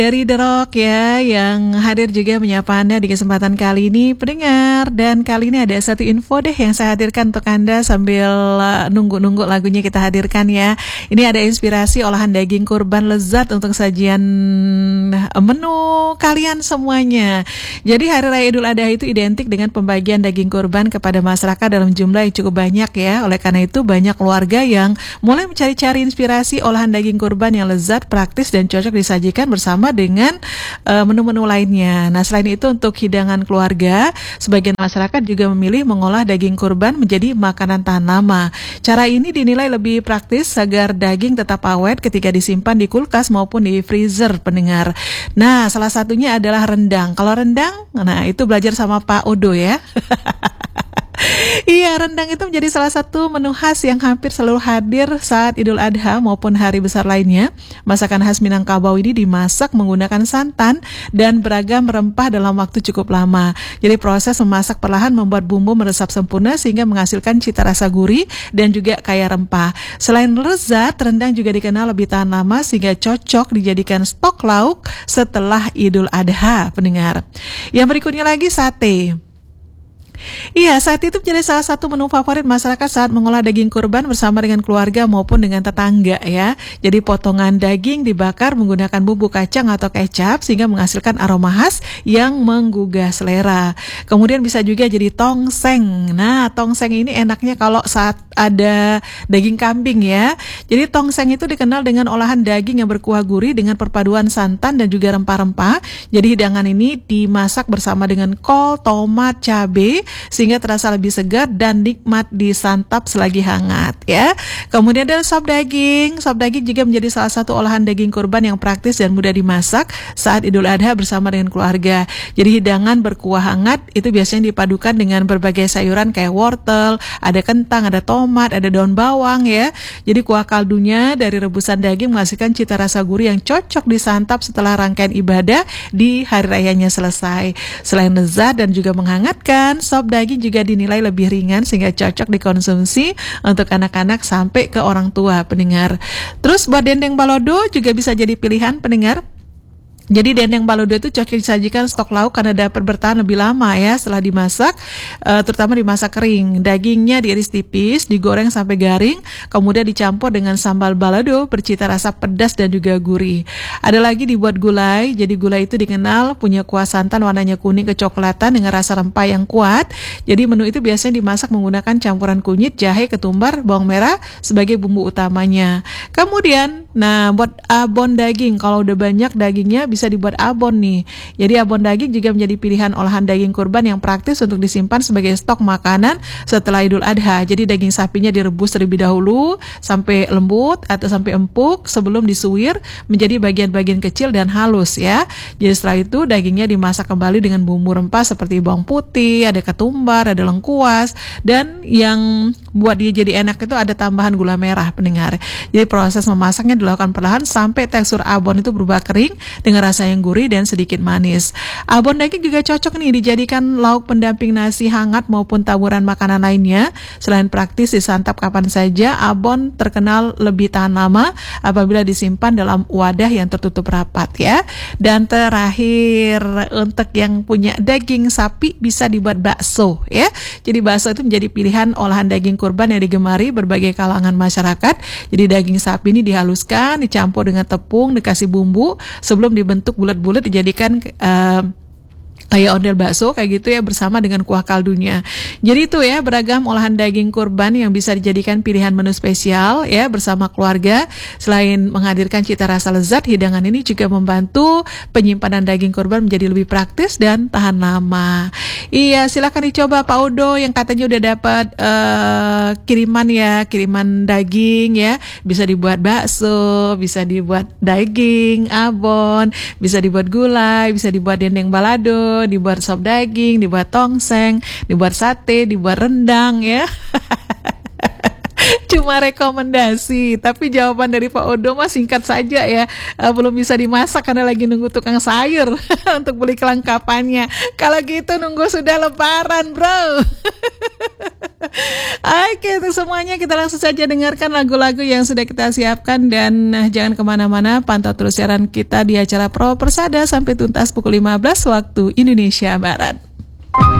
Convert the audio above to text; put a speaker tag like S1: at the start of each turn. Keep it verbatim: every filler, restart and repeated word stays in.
S1: Dari The Rock ya, yang hadir juga menyapa Anda di kesempatan kali ini, pendengar. Dan kali ini ada satu info deh yang saya hadirkan untuk Anda sambil uh, nunggu-nunggu lagunya kita hadirkan ya. Ini ada inspirasi olahan daging kurban lezat untuk sajian menu kalian semuanya. Jadi Hari Raya Idul Adha itu identik dengan pembagian daging kurban kepada masyarakat dalam jumlah yang cukup banyak ya. Oleh karena itu banyak keluarga yang mulai mencari-cari inspirasi olahan daging kurban yang lezat, praktis, dan cocok disajikan bersama dengan uh, menu-menu lainnya. Nah, selain itu untuk hidangan keluarga, sebagian masyarakat juga memilih mengolah daging kurban menjadi makanan tahan lama. Cara ini dinilai lebih praktis agar daging tetap awet ketika disimpan di kulkas maupun di freezer, pendengar. Nah, salah satunya adalah rendang. Kalau rendang, nah itu belajar sama Pak Odo ya. Iya, rendang itu menjadi salah satu menu khas yang hampir selalu hadir saat Idul Adha maupun hari besar lainnya. Masakan khas Minangkabau ini dimasak menggunakan santan dan beragam rempah dalam waktu cukup lama. Jadi proses memasak perlahan membuat bumbu meresap sempurna sehingga menghasilkan cita rasa gurih dan juga kaya rempah. Selain lezat, rendang juga dikenal lebih tahan lama sehingga cocok dijadikan stok lauk setelah Idul Adha, pendengar. Yang berikutnya lagi sate. Iya, sate itu menjadi salah satu menu favorit masyarakat saat mengolah daging kurban bersama dengan keluarga maupun dengan tetangga ya. Jadi potongan daging dibakar menggunakan bumbu kacang atau kecap sehingga menghasilkan aroma khas yang menggugah selera. Kemudian bisa juga jadi tongseng. Nah, tongseng ini enaknya kalau saat ada daging kambing ya. Jadi tongseng itu dikenal dengan olahan daging yang berkuah gurih dengan perpaduan santan dan juga rempah-rempah. Jadi hidangan ini dimasak bersama dengan kol, tomat, cabai sehingga terasa lebih segar dan nikmat disantap selagi hangat ya. Kemudian ada sop daging. Sop daging juga menjadi salah satu olahan daging kurban yang praktis dan mudah dimasak saat Idul Adha bersama dengan keluarga. Jadi hidangan berkuah hangat itu biasanya dipadukan dengan berbagai sayuran kayak wortel, ada kentang, ada tomat, ada daun bawang ya. Jadi kuah kaldunya dari rebusan daging menghasilkan cita rasa gurih yang cocok disantap setelah rangkaian ibadah di hari rayanya selesai. Selain lezat dan juga menghangatkan, sop daging juga dinilai lebih ringan sehingga cocok dikonsumsi untuk anak-anak sampai ke orang tua, pendengar. Terus buat dendeng balado juga bisa jadi pilihan, pendengar. Jadi dendeng balado itu cocok disajikan stok lauk karena dapat bertahan lebih lama ya setelah dimasak, uh, terutama dimasak kering. Dagingnya diiris tipis, digoreng sampai garing, kemudian dicampur dengan sambal balado bercita rasa pedas dan juga gurih. Ada lagi dibuat gulai. Jadi gulai itu dikenal punya kuah santan warnanya kuning kecoklatan dengan rasa rempah yang kuat. Jadi menu itu biasanya dimasak menggunakan campuran kunyit, jahe, ketumbar, bawang merah sebagai bumbu utamanya. Kemudian, nah buat abon daging, kalau udah banyak dagingnya bisa dibuat abon nih. Jadi abon daging juga menjadi pilihan olahan daging kurban yang praktis untuk disimpan sebagai stok makanan setelah Idul Adha. Jadi daging sapinya direbus terlebih dahulu sampai lembut atau sampai empuk sebelum disuwir menjadi bagian-bagian kecil dan halus ya. Jadi setelah itu dagingnya dimasak kembali dengan bumbu rempah seperti bawang putih, ada ketumbar, ada lengkuas, dan yang buat dia jadi enak itu ada tambahan gula merah, pendengar. Jadi proses memasaknya dilakukan perlahan sampai tekstur abon itu berubah kering dengan rasa yang gurih dan sedikit manis. Abon daging juga cocok nih dijadikan lauk pendamping nasi hangat maupun taburan makanan lainnya. Selain praktis disantap kapan saja, abon terkenal lebih tahan lama apabila disimpan dalam wadah yang tertutup rapat ya. Dan terakhir, untuk yang punya daging sapi bisa dibuat bakso ya. Jadi bakso itu menjadi pilihan olahan daging kurban yang digemari berbagai kalangan masyarakat. Jadi daging sapi ini dihaluskan, dicampur dengan tepung, dikasih bumbu sebelum dibentuk bentuk bulat-bulat dijadikan uh, kayak ondel bakso kayak gitu ya bersama dengan kuah kaldunya. Jadi itu ya beragam olahan daging kurban yang bisa dijadikan pilihan menu spesial ya bersama keluarga. Selain menghadirkan cita rasa lezat, hidangan ini juga membantu penyimpanan daging kurban menjadi lebih praktis dan tahan lama. Iya, silakan dicoba Pak Udo yang katanya udah dapat uh, kiriman ya, kiriman daging ya. Bisa dibuat bakso, bisa dibuat daging, abon, bisa dibuat gulai, bisa dibuat dendeng balado, dibuat sop daging, dibuat tongseng, dibuat sate, dibuat rendang ya. Cuma rekomendasi, tapi jawaban dari Pak Odo mah singkat saja ya. Eh, belum bisa dimasak karena lagi nunggu tukang sayur untuk beli kelengkapannya. Kalau gitu nunggu sudah lebaran, bro. Oke, untuk semuanya kita langsung saja dengarkan lagu-lagu yang sudah kita siapkan. Dan nah, jangan kemana-mana, pantau terus siaran kita di acara Pro Persada sampai tuntas pukul lima belas waktu Indonesia Barat.